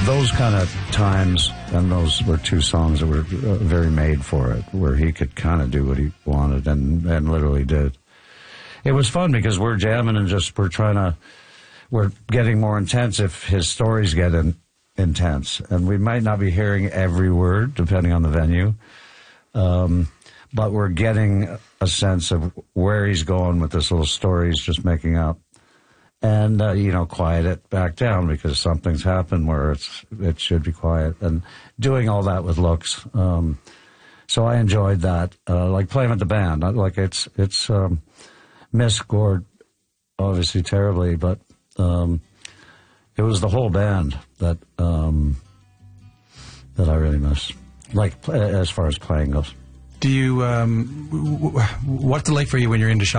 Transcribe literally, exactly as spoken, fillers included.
those kind of times, and those were two songs that were uh, very made for it, where he could kind of do what he wanted, and, and literally did. It was fun because we're jamming and just, we're trying to, we're getting more intense if his stories get in, intense. And we might not be hearing every word, depending on the venue, um, but we're getting a sense of where he's going with this little story he's just making up. And, uh, you know, quiet it back down because something's happened where it's, it should be quiet. And doing all that with looks. Um, so I enjoyed that. Uh, like playing with the band. Like it's, it's, um, missed Gord obviously terribly, but, um, it was the whole band that, um, that I really miss. Like, as far as playing goes. Do you, um, what's it like for you when you're in the shop?